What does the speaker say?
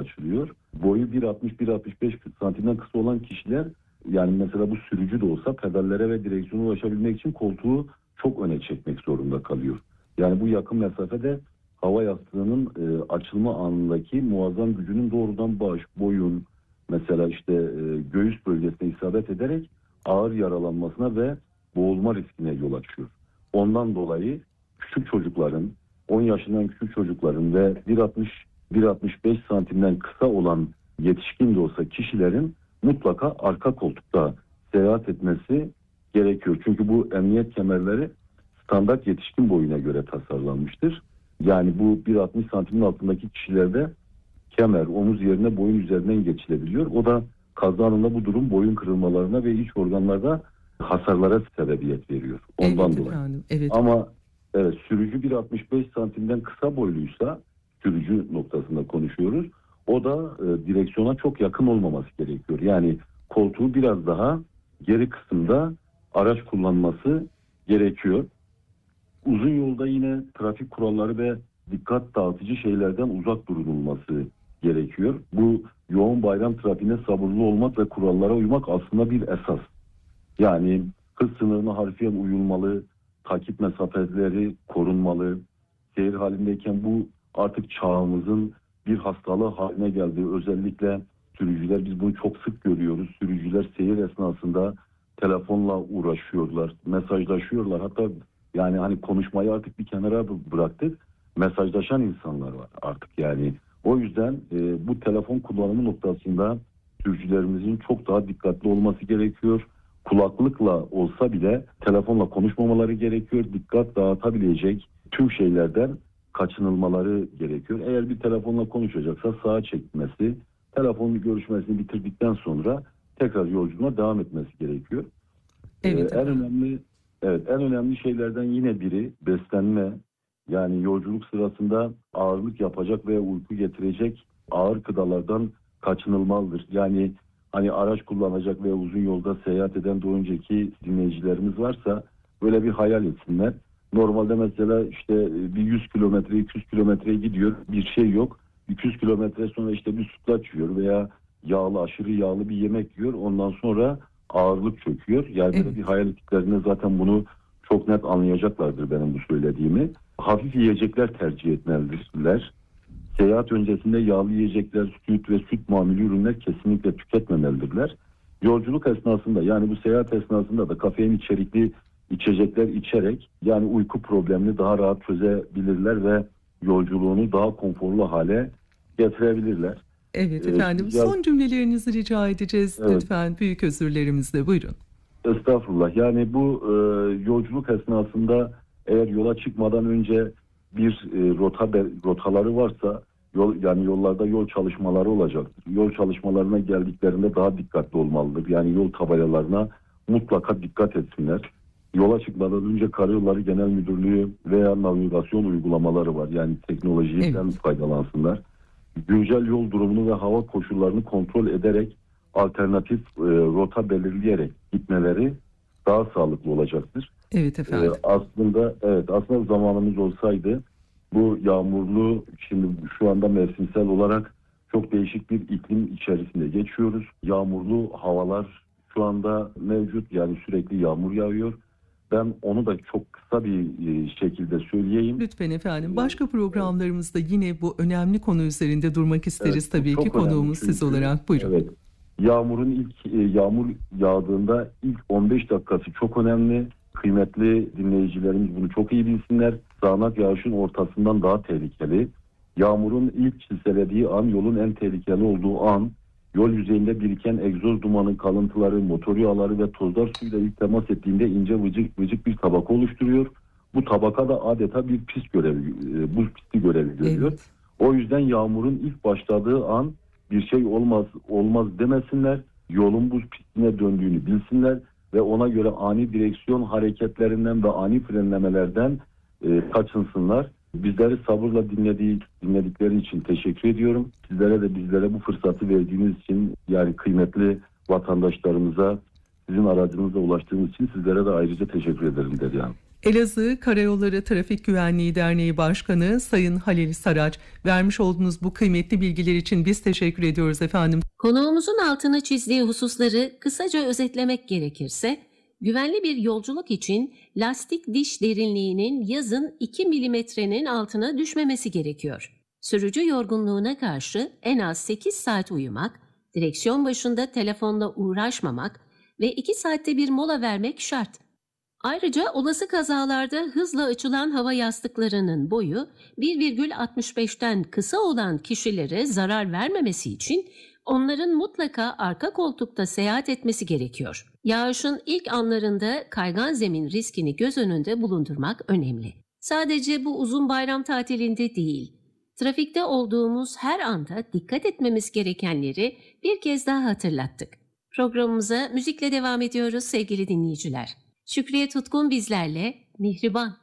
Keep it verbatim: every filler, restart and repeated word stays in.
açılıyor. Boyu bir altmış bir altmış beş santimden kısa olan kişiler, yani mesela bu sürücü de olsa pedallere ve direksiyona ulaşabilmek için koltuğu çok öne çekmek zorunda kalıyor. Yani bu yakın mesafede hava yastığının e, açılma anındaki muazzam gücünün doğrudan baş, boyun, mesela işte e, göğüs bölgesine isabet ederek ağır yaralanmasına ve boğulma riskine yol açıyor. Ondan dolayı küçük çocukların, on yaşından küçük çocukların ve bir altmış bir altmış beş santimden kısa olan yetişkin de olsa kişilerin mutlaka arka koltukta seyahat etmesi gerekiyor. Çünkü bu emniyet kemerleri standart yetişkin boyuna göre tasarlanmıştır. Yani bu bir altmış santimin altındaki kişilerde kemer omuz yerine boyun üzerinden geçilebiliyor. O da kaza anında bu durum boyun kırılmalarına ve iç organlarda hasarlara sebebiyet veriyor. Ondan Evet dolayı. efendim, evet. Ama evet, sürücü bir altmış beş santimden kısa boyluysa, sürücü noktasında konuşuyoruz, o da e, direksiyona çok yakın olmaması gerekiyor. Yani koltuğu biraz daha geri kısımda araç kullanması gerekiyor. Uzun yolda yine trafik kuralları ve dikkat dağıtıcı şeylerden uzak durulması gerekiyor. Bu yoğun bayram trafiğine sabırlı olmak ve kurallara uymak aslında bir esas. Yani hız sınırına harfiyen uyulmalı, takip mesafeleri korunmalı. Seyir halindeyken bu artık çağımızın bir hastalığı haline geldi. Özellikle sürücüler, biz bunu çok sık görüyoruz. Sürücüler seyir esnasında telefonla uğraşıyorlar, mesajlaşıyorlar. Hatta yani hani konuşmayı artık bir kenara bıraktık. Mesajlaşan insanlar var artık yani. O yüzden e, bu telefon kullanımı noktasında sürücülerimizin çok daha dikkatli olması gerekiyor. Kulaklıkla olsa bile telefonla konuşmamaları gerekiyor. Dikkat dağıtabilecek tüm şeylerden kaçınılmaları gerekiyor. Eğer bir telefonla konuşacaksa sağa çekmesi, telefon görüşmesini bitirdikten sonra tekrar yolculuğuna devam etmesi gerekiyor. Evet ee, en önemli evet en önemli şeylerden yine biri beslenme. Yani yolculuk sırasında ağırlık yapacak veya uyku getirecek ağır gıdalardan kaçınılmalıdır. Yani hani araç kullanacak veya uzun yolda seyahat eden daha önceki dinleyicilerimiz varsa böyle bir hayal etsinler. Normalde mesela işte bir yüz kilometre iki yüz kilometreye gidiyor, bir şey yok. iki yüz kilometre sonra işte bir sütlaç yiyor veya yağlı, aşırı yağlı bir yemek yiyor. Ondan sonra ağırlık çöküyor. Yani böyle evet. bir hayal ettiklerinde zaten bunu çok net anlayacaklardır benim bu söylediğimi. Hafif yiyecekler tercih etmelidirler. Seyahat öncesinde yağlı yiyecekler, süt ve süt mamülü ürünler kesinlikle tüketmemelidirler. Yolculuk esnasında, yani bu seyahat esnasında da kafein içerikli içecekler içerek yani uyku problemini daha rahat çözebilirler ve yolculuğunu daha konforlu hale getirebilirler. Evet Ee, efendim, şimdi ya, son cümlelerinizi rica edeceğiz evet, lütfen, büyük özürlerimizle, buyurun. estağfurullah. Yani bu e, yolculuk esnasında eğer yola çıkmadan önce bir e, rota rotaları varsa, yol yani yollarda yol çalışmaları olacaktır. Yol çalışmalarına geldiklerinde daha dikkatli olmalıdır. Yani yol tabelalarına mutlaka dikkat etsinler. Yola çıkmadan önce Karayolları Genel Müdürlüğü veya navigasyon uygulamaları var. Yani teknolojiden Evet. faydalansınlar. Güncel yol durumunu ve hava koşullarını kontrol ederek alternatif e, rota belirleyerek gitmeleri daha sağlıklı olacaktır. Evet E, efendim. aslında evet aslında zamanımız olsaydı bu yağmurlu, şimdi şu anda mevsimsel olarak çok değişik bir iklim içerisinde geçiyoruz. Yağmurlu havalar şu anda mevcut, yani sürekli yağmur yağıyor. Ben onu da çok kısa bir e, şekilde söyleyeyim. Lütfen efendim, E, başka evet. programlarımızda yine bu önemli konu üzerinde durmak Evet, isteriz bu tabii ki, çok önemli konuğumuz siz çünkü olarak, buyurun. evet, yağmurun ilk e, yağmur yağdığında ilk on beş dakikası çok önemli. Kıymetli dinleyicilerimiz bunu çok iyi bilsinler. Sağanak yağışın ortasından daha tehlikeli. Yağmurun ilk çiselediği an yolun en tehlikeli olduğu an. Yol yüzeyinde biriken egzoz dumanı kalıntıları, motor yağları ve tozlar suyla ilk temas ettiğinde ince vıcık vıcık bir tabaka oluşturuyor. Bu tabaka da adeta bir pist görevi, e, buz pisti görevi görüyor. Evet. O yüzden yağmurun ilk başladığı an bir şey olmaz olmaz demesinler. Yolun buz pistine döndüğünü bilsinler ve ona göre ani direksiyon hareketlerinden ve ani frenlemelerden e, kaçınsınlar. Bizleri sabırla dinlediği, dinledikleri için teşekkür ediyorum. Sizlere de bizlere bu fırsatı verdiğiniz için, yani kıymetli vatandaşlarımıza sizin aracınızla ulaştığımız için sizlere de ayrıca teşekkür ederim Derya Hanım. Elazığ Karayolları Trafik Güvenliği Derneği Başkanı Sayın Halil Saraç, vermiş olduğunuz bu kıymetli bilgiler için biz teşekkür ediyoruz efendim. Konuğumuzun altını çizdiği hususları kısaca özetlemek gerekirse, güvenli bir yolculuk için lastik diş derinliğinin yazın iki milimetrenin altına düşmemesi gerekiyor. Sürücü yorgunluğuna karşı en az sekiz saat uyumak, direksiyon başında telefonla uğraşmamak ve iki saatte bir mola vermek şart. Ayrıca olası kazalarda hızla açılan hava yastıklarının boyu bir virgül altmış beşten kısa olan kişilere zarar vermemesi için onların mutlaka arka koltukta seyahat etmesi gerekiyor. Yağışın ilk anlarında kaygan zemin riskini göz önünde bulundurmak önemli. Sadece bu uzun bayram tatilinde değil, trafikte olduğumuz her anda dikkat etmemiz gerekenleri bir kez daha hatırlattık. Programımıza müzikle devam ediyoruz sevgili dinleyiciler. Şükriye Tutkun bizlerle, Mihriban.